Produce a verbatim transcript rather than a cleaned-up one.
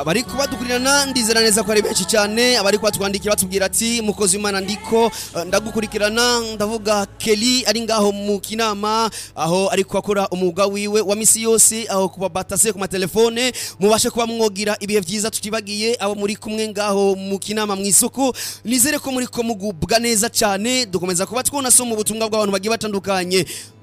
abari kubadukurirana ndizera neza ko ari benshi cyane abari kwatwandikira batubwira ati mukozi w'Imana ndiko ndagukurikirana ndavuga Kelly ari ngaho mu Kinama aho ari kwakora umwuga wiwe wa misi yose aho kuba batase ku matelefone mubashe kuba mwogira ibihe byiza tutibagiye abo muri kumwe ngaho mu Kinama mu isoko nizere ko muri ko mugubwa neza cyane dukomeza kuba twona so mu butumwa bw'abantu bagiye batandukanye